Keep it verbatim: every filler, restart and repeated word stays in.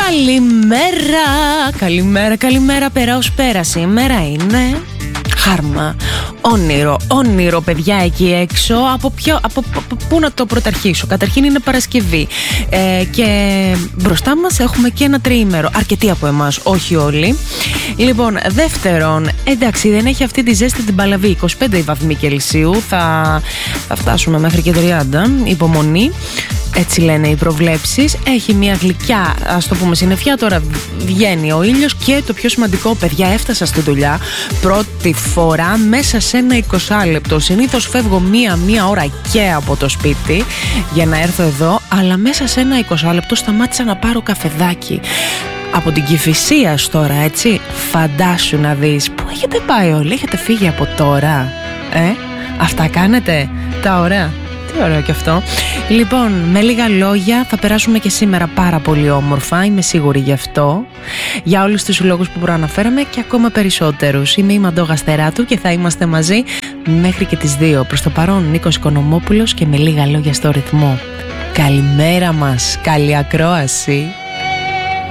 Καλημέρα, καλημέρα, καλημέρα, πέρα ως πέρα. Σήμερα είναι χάρμα, όνειρο, όνειρο παιδιά εκεί έξω. Από, ποιο, από, από πού να το πρωταρχίσω? Καταρχήν είναι Παρασκευή ε, και μπροστά μας έχουμε και ένα τριήμερο. Αρκετοί από εμάς, όχι όλοι. Λοιπόν, δεύτερον, εντάξει, δεν έχει αυτή τη ζέστη την παλαβή. είκοσι πέντε βαθμοί Κελσίου, θα, θα φτάσουμε μέχρι και τριάντα. Υπομονή. Έτσι λένε οι προβλέψεις. Έχει μια γλυκιά, ας το πούμε, συννεφιά. Τώρα βγαίνει ο ήλιος και το πιο σημαντικό, παιδιά, έφτασα στη δουλειά πρώτη φορά μέσα σε ένα είκοσι λεπτό. Συνήθως φεύγω μία-μία ώρα και από το σπίτι για να έρθω εδώ, αλλά μέσα σε ένα είκοσι λεπτό σταμάτησα να πάρω καφεδάκι. Από την Κηφισίας τώρα, έτσι. Φαντάσου να δεις. Πού έχετε πάει όλοι? Έχετε φύγει από τώρα? Ε, αυτά κάνετε τα ωραία? Τι ωραίο και αυτό. Λοιπόν, με λίγα λόγια θα περάσουμε και σήμερα πάρα πολύ όμορφα. Είμαι σίγουρη γι' αυτό. Για όλους τους λόγους που προαναφέραμε και ακόμα περισσότερους. Είμαι η Μαντώ Γαστεράτου και θα είμαστε μαζί μέχρι και τις δύο. Προς το παρόν, Νίκος Οικονομόπουλος και με λίγα λόγια στο ρυθμό. Καλημέρα μας, καλή ακρόαση.